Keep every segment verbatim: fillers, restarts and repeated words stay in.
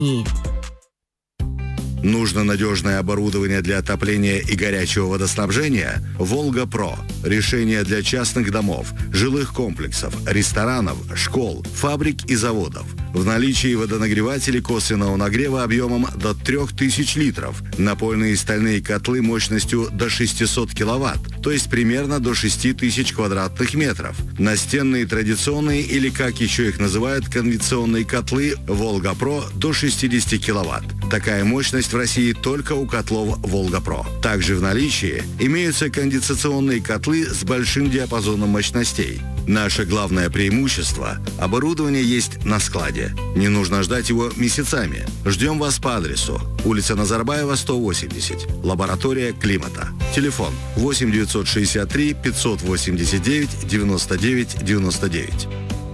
Нужно надежное оборудование для отопления и горячего водоснабжения? «Волга-Про». Решение для частных домов, жилых комплексов, ресторанов, школ, фабрик и заводов. В наличии водонагреватели косвенного нагрева объемом до трёх тысяч литров, напольные стальные котлы мощностью до шестисот киловатт, то есть примерно до шести тысяч квадратных метров, настенные традиционные или, как еще их называют, конвекционные котлы «Волга-Про» до шестидесяти киловатт. Такая мощность в России только у котлов «Волга-Про». Также в наличии имеются конденсационные котлы с большим диапазоном мощностей. Наше главное преимущество – оборудование есть на складе. Не нужно ждать его месяцами. Ждем вас по адресу: улица Назарбаева, сто восемьдесят, лаборатория климата. Телефон восемь девятьсот шестьдесят три пятьсот восемьдесят девять девяносто девять девяносто девять.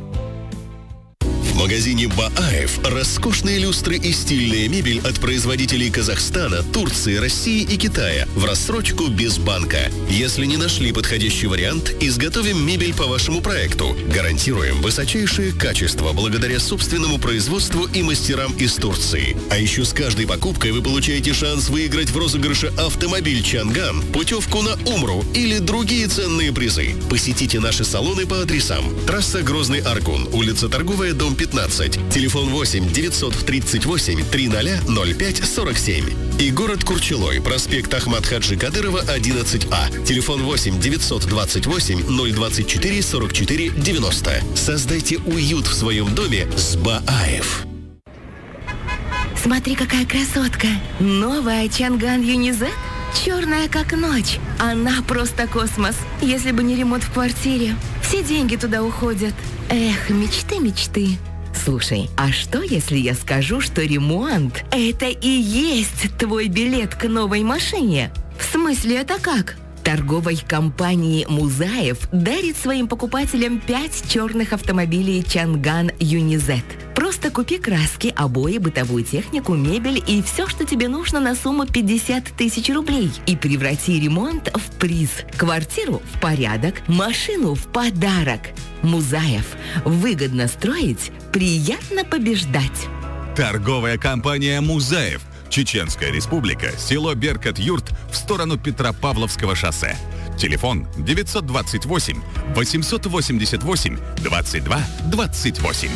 В магазине Бааев роскошные люстры и стильная мебель от производителей Казахстана, Турции, России и Китая в рассрочку без банка. Если не нашли подходящий вариант, изготовим мебель по вашему проекту. Гарантируем высочайшее качество благодаря собственному производству и мастерам из Турции. А еще с каждой покупкой вы получаете шанс выиграть в розыгрыше автомобиль Чанган, путевку на Умру или другие ценные призы. Посетите наши салоны по адресам: трасса Грозный-Аргун, улица Торговая, дом пятнадцать, телефон восемь девятьсот тридцать восемь триста ноль пять сорок семь. И город Курчелой, проспект Ахмад Хаджи Кадырова, одиннадцать А, телефон восемь девятьсот двадцать восемь ноль двадцать четыре сорок четыре девяносто. Создайте уют в своем доме с Бааев. Смотри, какая красотка! Новая Чанган Юнизет? Черная как ночь. Она просто космос. Если бы не ремонт в квартире, все деньги туда уходят. Эх, мечты, мечты. Слушай, а что, если я скажу, что ремонт – это и есть твой билет к новой машине? В смысле, это как? Торговой компании «Музаев» дарит своим покупателям пять черных автомобилей Чанган Юнизет. Просто купи краски, обои, бытовую технику, мебель и все, что тебе нужно, на сумму пятьдесят тысяч рублей. И преврати ремонт в приз. Квартиру в порядок, машину в подарок. «Музаев». Выгодно строить, приятно побеждать. Торговая компания «Музаев». Чеченская республика, село Беркат-Юрт в сторону Петропавловского шоссе. Телефон девятьсот двадцать восемь восемьсот восемьдесят восемь двадцать два двадцать восемь.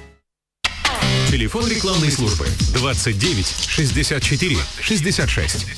Телефон рекламной службы двадцать девять шестьдесят четыре шестьдесят шесть.